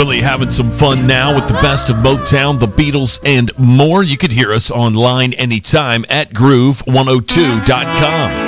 Really having some fun now with the best of Motown, the Beatles, and more. You could hear us online anytime at groove102.com.